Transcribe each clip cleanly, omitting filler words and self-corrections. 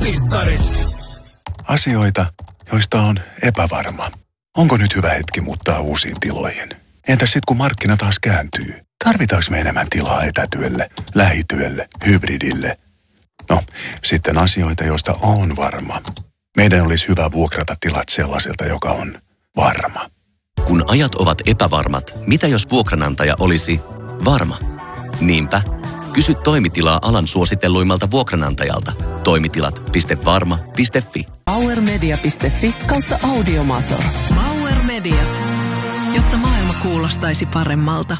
Asioita, joista on epävarma. Onko nyt hyvä hetki muuttaa uusiin tiloihin? Entäs sitten kun markkina taas kääntyy? Tarvitaanko me enemmän tilaa etätyölle, lähityölle, hybridille? No, sitten asioita, joista on varma. Meidän olisi hyvä vuokrata tilat sellaiselta, joka on varma. Kun ajat ovat epävarmat, mitä jos vuokranantaja olisi varma? Niinpä, kysy toimitilaa alan suositelluimmalta vuokranantajalta. Toimitilat.varma.fi. Powermedia.fi/audiomator. Power Media, jotta maailma kuulostaisi paremmalta.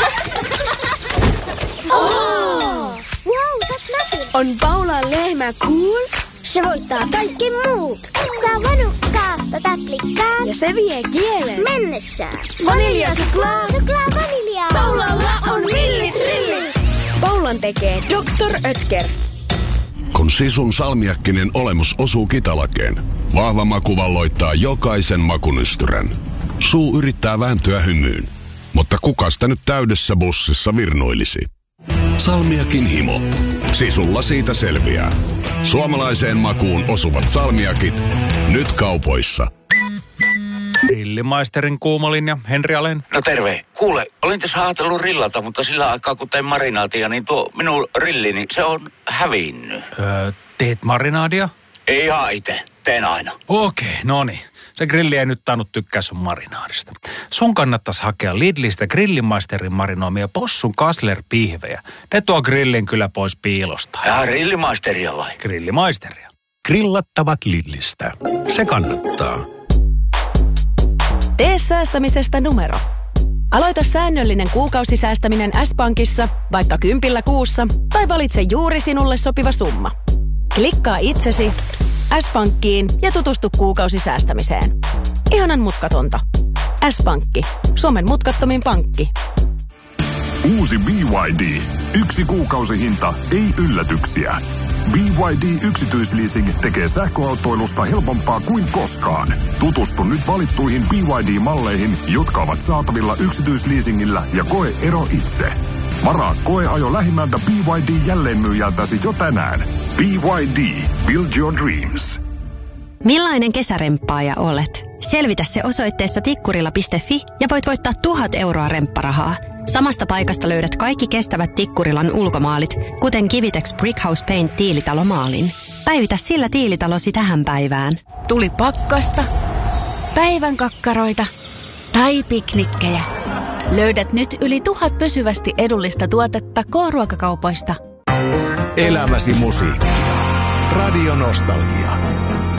On Paulan lehmä cool? Se voittaa kaikki muut. Saa vanukkaasta täplikkaan. Ja se vie kielen mennessään. Vaniljasuklaa. Suklaa vaniljaa. Paulalla on villit rillit. Paulan tekee Dr. Oetker. Kun sisun salmiakkinen olemus osuu kitalakeen, vahva maku valloittaa jokaisen makunystyrän. Suu yrittää vääntyä hymyyn, mutta kuka sitä nyt täydessä bussissa virnuilisi? Salmiakin himo. Sisulla siitä selviää. Suomalaiseen makuun osuvat salmiakit. Nyt kaupoissa. Grillimaisterin kuumolinja, Henri Alén. No terve. Kuule, olin tässä ajatellut rillata, mutta sillä aikaa kun tein marinaatia, niin tuo minun rillini, se on hävinnyt. Teet marinaadia? Ei ihan itse. Teen aina. Okei, no niin. Se grilli ei nyt tainnut tykkää sun marinaadista. Sun kannattaisi hakea Lidlistä Grillimaisterin marinoimia possun Kassler-pihvejä. Ne tuo grillin kyllä pois piilosta. Ja Grillimaisteria vai? Grillimaisteria. Grillattavat Lidlistä. Se kannattaa. Tee säästämisestä numero. Aloita säännöllinen kuukausisäästäminen S-Pankissa, vaikka 10 kuussa, tai valitse juuri sinulle sopiva summa. Klikkaa itsesi S-Pankkiin ja tutustu kuukausisäästämiseen. Ihanan mutkatonta. S-Pankki. Suomen mutkattomin pankki. Uusi BYD. 1 kuukausihinta, ei yllätyksiä. BYD yksityisleasing tekee sähköautoilusta helpompaa kuin koskaan. Tutustu nyt valittuihin BYD-malleihin, jotka ovat saatavilla yksityisleasingillä ja koe ero itse. Varaa koeajo lähimmältä BYD-jälleenmyyjältäsi jo tänään. BYD. Build your dreams. Millainen kesäremppaaja olet? Selvitä se osoitteessa tikkurila.fi ja voit voittaa 1,000 euroa rempparahaa. Samasta paikasta löydät kaikki kestävät Tikkurilan ulkomaalit, kuten Kivitex Brickhouse Paint tiilitalomaalin. Päivitä sillä tiilitalosi tähän päivään. Tuli pakkasta, päivän kakkaroita tai piknikkejä. Löydät nyt yli 1000 pysyvästi edullista tuotetta K-ruokakaupoista. Elämäsi musiikkia. Radio Nostalgia.